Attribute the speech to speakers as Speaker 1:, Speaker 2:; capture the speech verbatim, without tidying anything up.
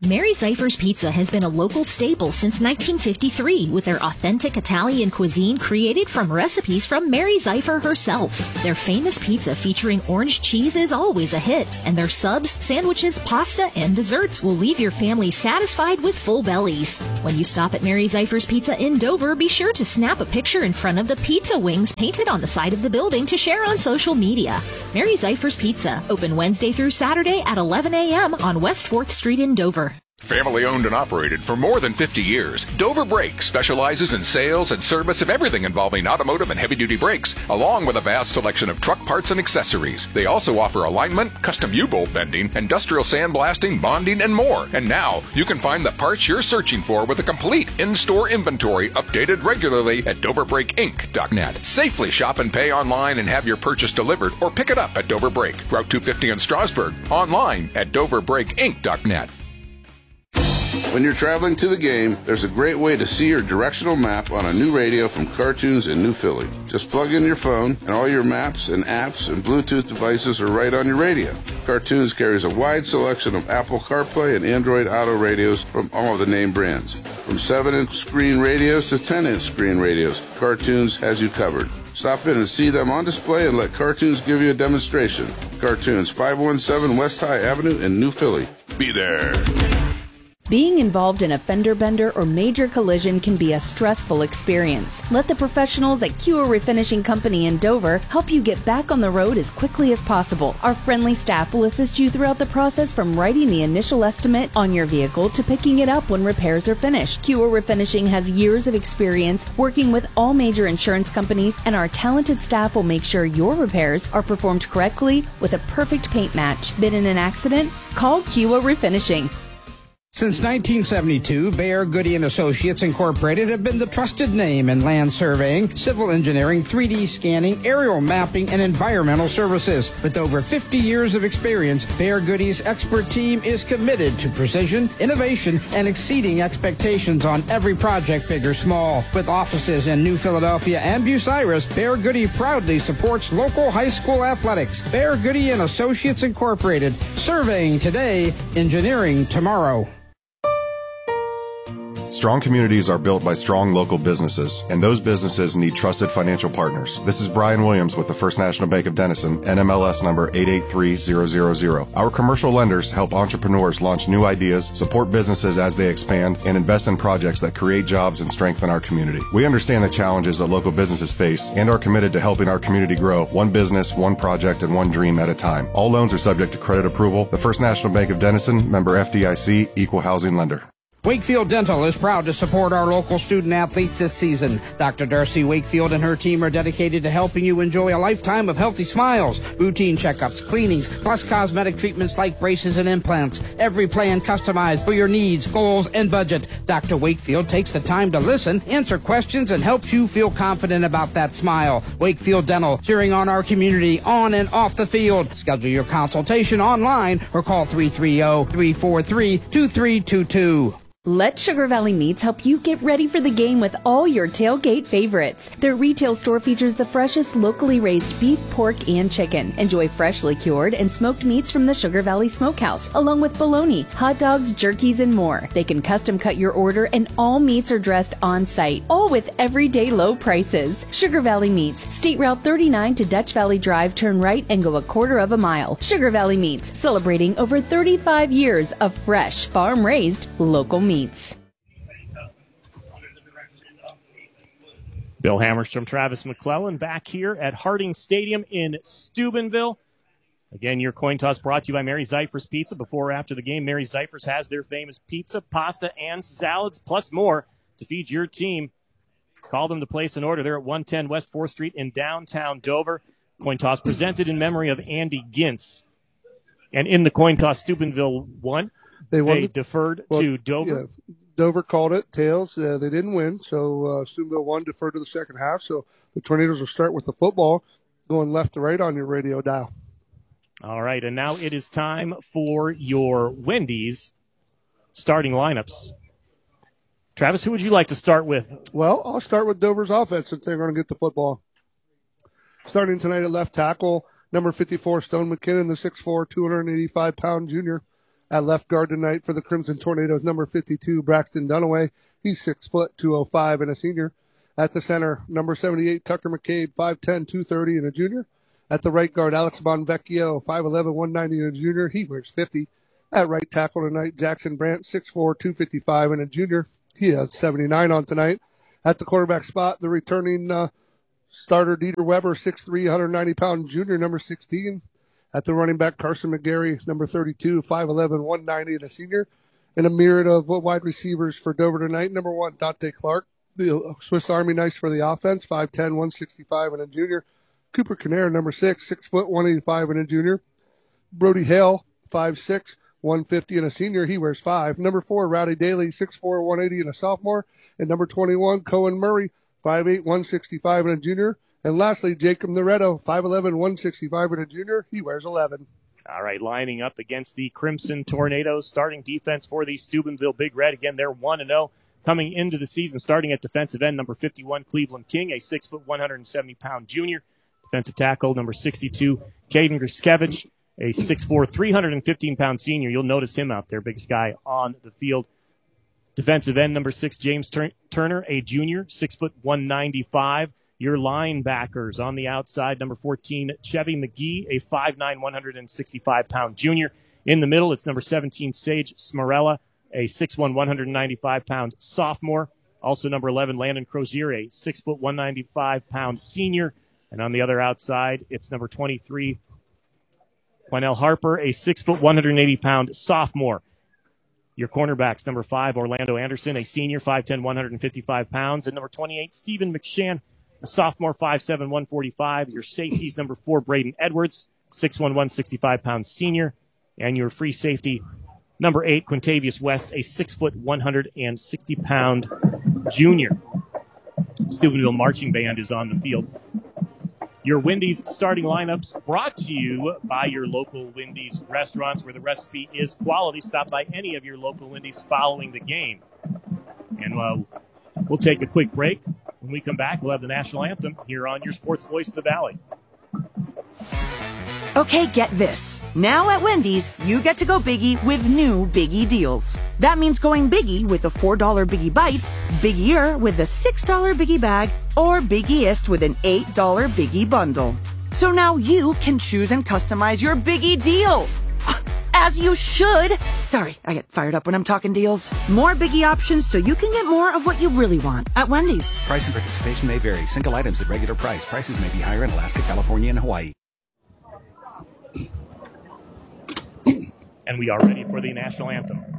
Speaker 1: Mary Zeifer's Pizza has been a local staple since nineteen fifty-three with their authentic Italian cuisine created from recipes from Mary Zeifer herself. Their famous pizza featuring orange cheese is always a hit, and their subs, sandwiches, pasta, and desserts will leave your family satisfied with full bellies. When you stop at Mary Zeifer's Pizza in Dover, be sure to snap a picture in front of the pizza wings painted on the side of the building to share on social media. Mary Zeifer's Pizza, open Wednesday through Saturday at eleven a.m. on West fourth Street in Dover.
Speaker 2: Family owned and operated for more than fifty years, Dover Brake specializes in sales and service of everything involving automotive and heavy-duty brakes, along with a vast selection of truck parts and accessories. They also offer alignment, custom U-bolt bending, industrial sandblasting, bonding, and more. And now, you can find the parts you're searching for with a complete in-store inventory updated regularly at dover brake inc dot net. Safely shop and pay online and have your purchase delivered or pick it up at Dover Brake, Route two fifty in Strasburg, online at dover brake inc dot net.
Speaker 3: When you're traveling to the game, there's a great way to see your directional map on a new radio from Cartoons in New Philly. Just plug in your phone, and all your maps and apps and Bluetooth devices are right on your radio. Cartoons carries a wide selection of Apple CarPlay and Android Auto radios from all of the name brands. From seven inch screen radios to ten inch screen radios, Cartoons has you covered. Stop in and see them on display and let Cartoons give you a demonstration. Cartoons, five one seven West High Avenue in New Philly. Be there.
Speaker 4: Being involved in a fender bender or major collision can be a stressful experience. Let the professionals at Kua Refinishing Company in Dover help you get back on the road as quickly as possible. Our friendly staff will assist you throughout the process from writing the initial estimate on your vehicle to picking it up when repairs are finished. Kua Refinishing has years of experience working with all major insurance companies, and our talented staff will make sure your repairs are performed correctly with a perfect paint match. Been in an accident? Call Kua Refinishing.
Speaker 5: Since nineteen seventy-two, Bayer Goody and Associates Incorporated have been the trusted name in land surveying, civil engineering, three D scanning, aerial mapping, and environmental services. With over fifty years of experience, Bayer Goody's expert team is committed to precision, innovation, and exceeding expectations on every project, big or small. With offices in New Philadelphia and Bucyrus, Bayer Goody proudly supports local high school athletics. Bayer Goody and Associates Incorporated, surveying today, engineering tomorrow.
Speaker 6: Strong communities are built by strong local businesses, and those businesses need trusted financial partners. This is Brian Williams with the First National Bank of Denison, N M L S number eight eight three zero zero zero. Our commercial lenders help entrepreneurs launch new ideas, support businesses as they expand, and invest in projects that create jobs and strengthen our community. We understand the challenges that local businesses face and are committed to helping our community grow one business, one project, and one dream at a time. All loans are subject to credit approval. The First National Bank of Denison, member F D I C, equal housing lender.
Speaker 5: Wakefield Dental is proud to support our local student athletes this season. Doctor Darcy Wakefield and her team are dedicated to helping you enjoy a lifetime of healthy smiles, routine checkups, cleanings, plus cosmetic treatments like braces and implants. Every plan customized for your needs, goals, and budget. Doctor Wakefield takes the time to listen, answer questions, and helps you feel confident about that smile. Wakefield Dental, cheering on our community on and off the field. Schedule your consultation online or call three three zero, three four three, two three two two.
Speaker 4: Let Sugar Valley Meats help you get ready for the game with all your tailgate favorites. Their retail store features the freshest locally raised beef, pork, and chicken. Enjoy freshly cured and smoked meats from the Sugar Valley Smokehouse, along with bologna, hot dogs, jerkies, and more. They can custom cut your order, and all meats are dressed on site, all with everyday low prices. Sugar Valley Meats, State Route thirty-nine to Dutch Valley Drive, turn right and go a quarter of a mile. Sugar Valley Meats, celebrating over thirty-five years of fresh, farm-raised, local meats. Meats.
Speaker 7: Bill Hammerstrom, Travis McClellan back here at Harding Stadium in Steubenville. Again, your coin toss brought to you by Mary Zeifer's Pizza. Before or after the game, Mary Zeifer's has their famous pizza, pasta, and salads, plus more to feed your team. Call them to place an order. They're at one ten West fourth Street in downtown Dover. Coin toss presented in memory of Andy Gintz. And in the coin toss, Steubenville won. They, won they the, deferred well, to Dover.
Speaker 8: Yeah, Dover called it tails. Uh, they didn't win, so uh, Steubenville won, deferred to the second half. So the Tornadoes will start with the football going left to right on your radio dial.
Speaker 7: All right, and now it is time for your Wendy's starting lineups. Travis, who would you like to start with?
Speaker 8: Well, I'll start with Dover's offense since they're going to get the football. Starting tonight at left tackle, number fifty-four, Stone McKinnon, the six foot four, two hundred eighty-five pound junior. At left guard tonight for the Crimson Tornadoes, number fifty-two, Braxton Dunaway. He's six foot, two oh five, and a senior. At the center, number seventy-eight, Tucker McCabe, five ten, two thirty, and a junior. At the right guard, Alex Bonvecchio, five eleven, one ninety, and a junior. He wears fifty. At right tackle tonight, Jackson Brandt, six four, two fifty-five, and a junior. He has seventy-nine on tonight. At the quarterback spot, the returning uh, starter, Dieter Weber, six three, one ninety pound junior, number sixteen. At the running back, Carson McGarry, number thirty-two, five eleven, one ninety, and a senior. And a myriad of wide receivers for Dover tonight. Number one, Dante Clark, the Swiss Army knife for the offense, five ten, one sixty-five, and a junior. Cooper Kinnair, number six, six foot, one eighty-five, and a junior. Brody Hale, five six, one fifty, and a senior. He wears five. Number four, Rowdy Daly, six four, one eighty, and a sophomore. And number twenty-one, Cohen Murray, five eight, one sixty-five, and a junior. And lastly, Jacob Noretto, five eleven, one sixty-five, and a junior. He wears eleven.
Speaker 7: All right, lining up against the Crimson Tornadoes. Starting defense for the Steubenville Big Red. Again, they're one and oh coming into the season. Starting at defensive end, number fifty-one, Cleveland King, a six foot, one seventy pound junior. Defensive tackle, number sixty-two, Caden Griskevich, a six four, three fifteen pound senior. You'll notice him out there, biggest guy on the field. Defensive end, number six, James Tur- Turner, a junior, six foot, one ninety-five. Your linebackers on the outside, number fourteen, Chevy McGee, a five nine, one sixty-five pound junior. In the middle, it's number seventeen, Sage Smarella, a six one, one ninety-five pound sophomore. Also number eleven, Landon Crozier, a six foot, one ninety-five pound senior. And on the other outside, it's number twenty-three, Quinell Harper, a six foot, one eighty pound sophomore. Your cornerbacks, number five, Orlando Anderson, a senior, five ten, one fifty-five pounds. And number twenty-eight, Stephen McShann, a sophomore, five seven, one forty-five. Your safeties, number four, Braden Edwards, six one, one sixty-five pound senior. And your free safety, number eight, Quintavious West, a six foot, one sixty pound junior. Steubenville Marching Band is on the field. Your Wendy's starting lineups brought to you by your local Wendy's restaurants, where the recipe is quality. Stop by any of your local Wendy's following the game. And uh, we'll take a quick break. When we come back, we'll have the national anthem here on your Sports Voice of the Valley.
Speaker 9: Okay, get this. Now at Wendy's, you get to go Biggie with new Biggie deals. That means going Biggie with the four dollar Biggie Bites, Biggier with the six dollar Biggie Bag, or Biggieist with an eight dollar Biggie Bundle. So now you can choose and customize your Biggie deal. As you should. Sorry, I get fired up when I'm talking deals. More Biggie options so you can get more of what you really want at Wendy's.
Speaker 10: Price and participation may vary. Single items at regular price. Prices may be higher in Alaska, California, and Hawaii.
Speaker 7: And we are ready for the national anthem.